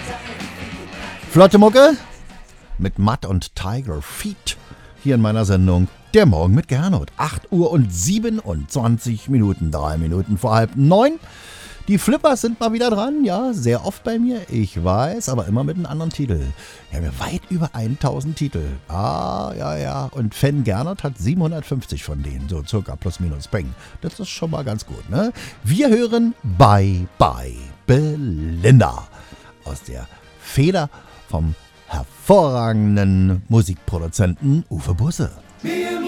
Flotte Mucke mit Matt und Tiger Feet hier in meiner Sendung Der Morgen mit Gernot. 8 Uhr und 27 Minuten, 3 Minuten vor 8:30. Die Flippers sind mal wieder dran, ja, sehr oft bei mir, ich weiß, aber immer mit einem anderen Titel. Wir haben ja weit über 1000 Titel. Ja, und Fan Gernot hat 750 von denen, so circa plus minus bang. Das ist schon mal ganz gut, ne? Wir hören Bye Bye Belinda aus der Feder vom hervorragenden Musikproduzenten Uwe Busse.